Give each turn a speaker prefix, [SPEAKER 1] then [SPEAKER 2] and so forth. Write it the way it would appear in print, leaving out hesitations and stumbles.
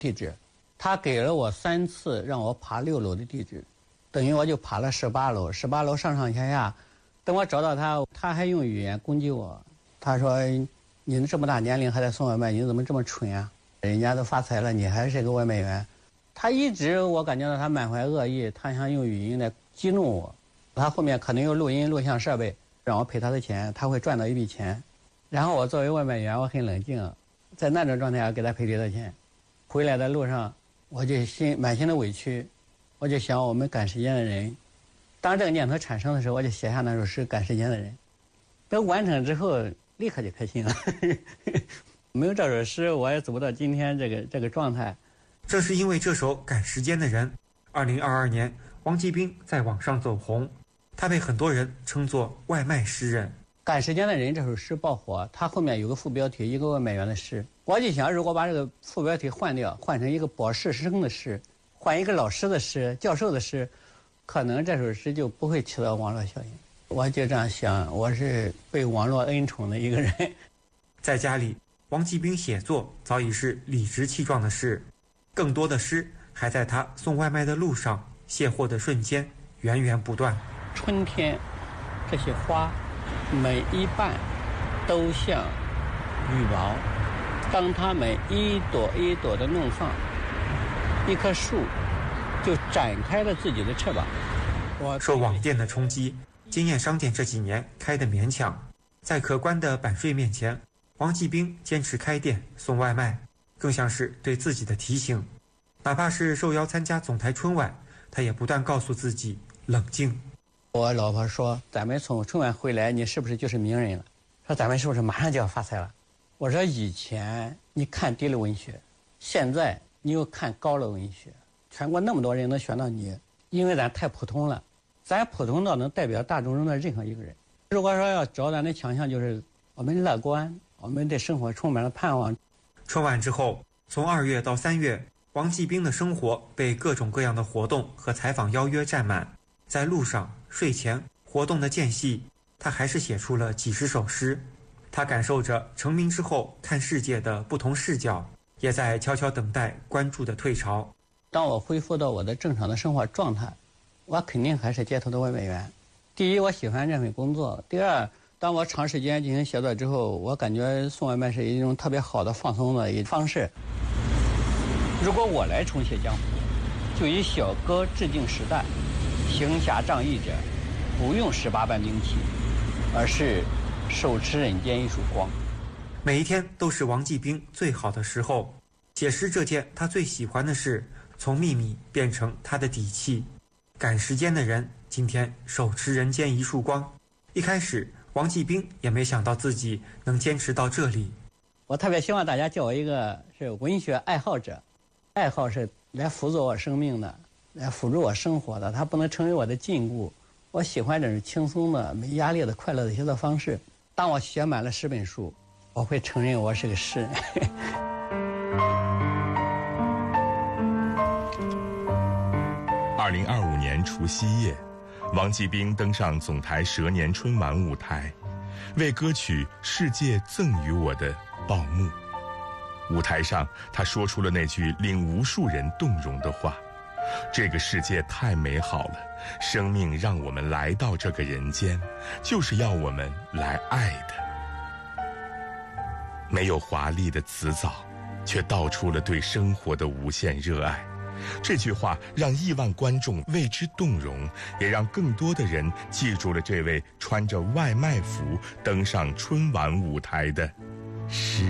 [SPEAKER 1] 地址，他给了我3次让我爬6楼的地址，等于我就爬了18楼，18楼上上下下。等我找到他，他还用语言攻击我。他说：“你这么大年龄还在送外卖，你怎么这么蠢啊？人家都发财了，你还是个外卖员。”他一直我感觉到他满怀恶意，他想用语音来激怒我。他后面可能有录音录像设备，让我赔他的钱，他会赚到一笔钱。然后我作为外卖员，我很冷静，在那种状态下给他赔礼道歉。回来的路上，我就满心的委屈，我就想我们赶时间的人。当这个念头产生的时候，我就写下那首诗《赶时间的人》。等完成之后，立刻就开心了。没有这首诗，我也走不到今天这个状态。
[SPEAKER 2] 正是因为这首《赶时间的人》，2022年，王继兵在网上走红，他被很多人称作外卖诗人。
[SPEAKER 1] 赶时间的人这首诗爆火，它后面有个副标题，一个外卖员的诗。我就想，如果把这个副标题换掉，换成一个博士生的诗，换一个老师的诗、教授的诗，可能这首诗就不会起到网络效应。我就这样想，我是被网络恩宠的一个人。
[SPEAKER 2] 在家里，王继兵写作早已是理直气壮的事，更多的诗还在他送外卖的路上、卸货的瞬间源源不断。
[SPEAKER 1] 春天，这些花每一瓣都像羽毛，当它们一朵一朵的怒放，一棵树就展开了自己的翅膀。
[SPEAKER 2] 受网店的冲击，经验商店这几年开得勉强，在可观的版税面前，王继兵坚持开店送外卖，更像是对自己的提醒。哪怕是受邀参加总台春晚，他也不断告诉自己冷静。
[SPEAKER 1] 我老婆说：“咱们从春晚回来，你是不是就是名人了？说咱们是不是马上就要发财了？”我说：“以前你看低楼文学，现在你又看高楼文学，全国那么多人能选到你，因为咱太普通了，咱普通到能代表大众中的任何一个人。如果说要找咱的强项，就是我们乐观，我们对生活充满了盼望。”
[SPEAKER 2] 春晚之后，从2月到3月，王继兵的生活被各种各样的活动和采访邀约占满，在路上、睡前、活动的间隙，他还是写出了几十首诗。他感受着成名之后看世界的不同视角，也在悄悄等待关注的退潮。
[SPEAKER 1] 当我恢复到我的正常的生活状态，我肯定还是街头的外卖员。第一，我喜欢这份工作；第二，当我长时间进行写作之后，我感觉送外卖是一种特别好的放松的一个方式。如果我来重写江湖，就以小哥致敬时代，行侠仗义者不用18般兵器，而是手持人间一束光。
[SPEAKER 2] 每一天都是王继兵最好的时候。写诗这件他最喜欢的事，从秘密变成他的底气。赶时间的人，今天手持人间一束光。一开始，王继兵也没想到自己能坚持到这里。
[SPEAKER 1] 我特别希望大家叫我一个是文学爱好者，爱好是来辅佐我生命的，来辅助我生活的，它不能成为我的禁锢。我喜欢这种轻松的、没压力的、快乐的写作方式。当我写满了10本书，我会承认我是个诗人。
[SPEAKER 3] 2025年除夕夜，王继兵登上总台蛇年春晚舞台，为歌曲《世界赠予我的》报幕。舞台上，他说出了那句令无数人动容的话：“这个世界太美好了，生命让我们来到这个人间，就是要我们来爱的。”没有华丽的辞藻，却道出了对生活的无限热爱。这句话让亿万观众为之动容，也让更多的人记住了这位穿着外卖服登上春晚舞台的诗